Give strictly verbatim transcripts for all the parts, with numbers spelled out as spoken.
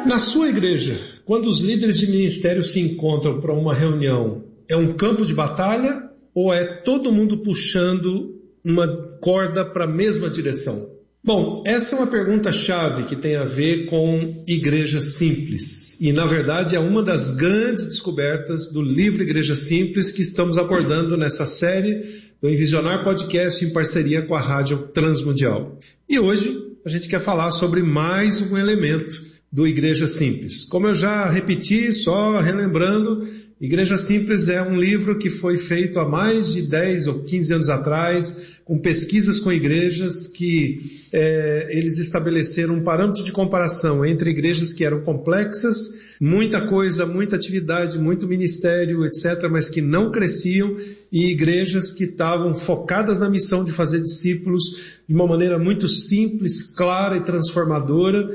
Na sua igreja, quando os líderes de ministério se encontram para uma reunião, é um campo de batalha ou é todo mundo puxando uma corda para a mesma direção? Bom, essa é uma pergunta-chave que tem a ver com Igreja Simples. E, na verdade, é uma das grandes descobertas do livro Igreja Simples que estamos abordando nessa série do Envisionar Podcast em parceria com a Rádio Transmundial. E hoje a gente quer falar sobre mais um elemento do Igreja Simples. Como eu já repeti, só relembrando, Igreja Simples é um livro que foi feito há mais de dez ou quinze anos atrás, com pesquisas com igrejas que é, eles estabeleceram um parâmetro de comparação entre igrejas que eram complexas, muita coisa, muita atividade, muito ministério, etcétera, mas que não cresciam, e igrejas que estavam focadas na missão de fazer discípulos de uma maneira muito simples, clara e transformadora,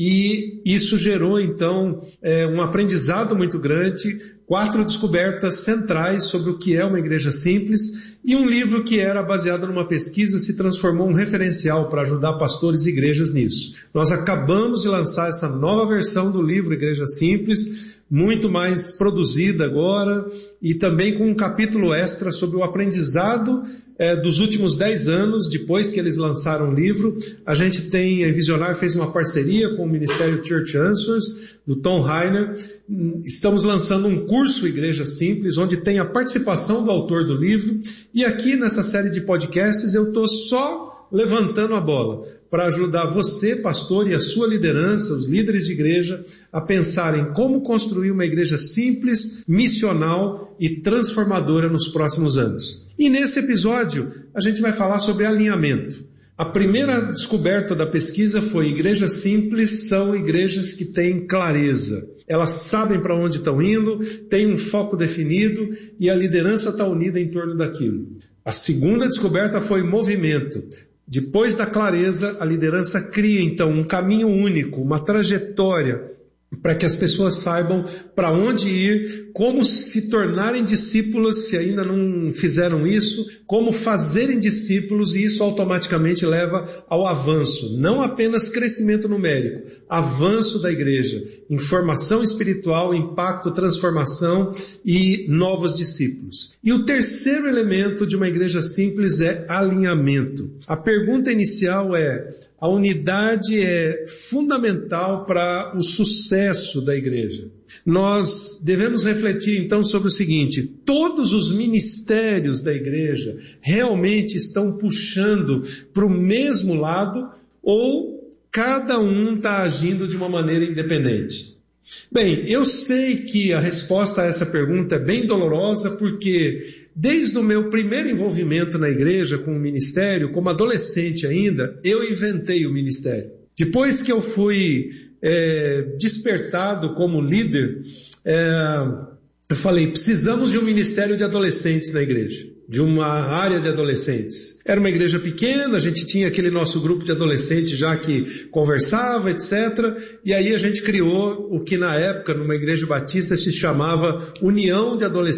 e isso gerou então é, um aprendizado muito grande, quatro descobertas centrais sobre o que é uma igreja simples, e um livro que era baseado numa pesquisa se transformou em um referencial para ajudar pastores e igrejas nisso. Nós acabamos de lançar essa nova versão do livro Igreja Simples, muito mais produzida agora, e também com um capítulo extra sobre o aprendizado é, dos últimos dez anos, depois que eles lançaram o livro. A gente tem, a Envisionar fez uma parceria com o Ministério Church Answers, do Tom Rainer. Estamos lançando um curso Igreja Simples, onde tem a participação do autor do livro, e aqui nessa série de podcasts eu estou só levantando a bola para ajudar você, pastor, e a sua liderança, os líderes de igreja, a pensarem como construir uma igreja simples, missional e transformadora nos próximos anos. E nesse episódio, a gente vai falar sobre alinhamento. A primeira descoberta da pesquisa foi: igrejas simples são igrejas que têm clareza. Elas sabem para onde estão indo, têm um foco definido e a liderança está unida em torno daquilo. A segunda descoberta foi movimento. Depois da clareza, a liderança cria então um caminho único, uma trajetória, para que as pessoas saibam para onde ir, como se tornarem discípulos se ainda não fizeram isso, como fazerem discípulos, e isso automaticamente leva ao avanço, não apenas crescimento numérico, avanço da igreja, informação espiritual, impacto, transformação e novos discípulos. E o terceiro elemento de uma igreja simples é alinhamento. A pergunta inicial é: a unidade é fundamental para o sucesso da igreja. Nós devemos refletir então sobre o seguinte: todos os ministérios da igreja realmente estão puxando para o mesmo lado ou cada um está agindo de uma maneira independente? Bem, eu sei que a resposta a essa pergunta é bem dolorosa, porque desde o meu primeiro envolvimento na igreja com o ministério, como adolescente ainda, eu inventei o ministério. Depois que eu fui é, despertado como líder, é, eu falei: precisamos de um ministério de adolescentes na igreja, de uma área de adolescentes. Era uma igreja pequena, a gente tinha aquele nosso grupo de adolescentes já que conversava, etcétera. E aí a gente criou o que na época, numa igreja batista, se chamava União de Adolescentes